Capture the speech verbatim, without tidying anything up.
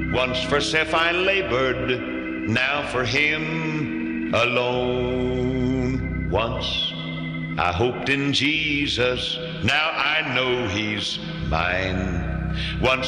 Once for Seth I labored, now for him alone. Once I hoped in Jesus, now I know he's mine. Once